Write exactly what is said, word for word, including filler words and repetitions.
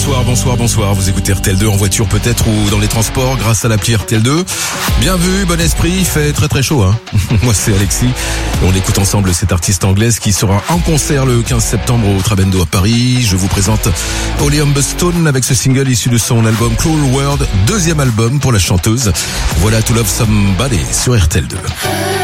Bonsoir, bonsoir, bonsoir. Vous écoutez R T L deux en voiture peut-être ou dans les transports grâce à l'appli R T L deux. Bien vu, bon esprit, il fait très très chaud. Hein. Moi c'est Alexis et on écoute ensemble cette artiste anglaise qui sera en concert le quinze septembre au Trabendo à Paris. Je vous présente Holly Humberstone avec ce single issu de son album Cruel World, deuxième album pour la chanteuse. Voilà To Love Somebody sur R T L deux.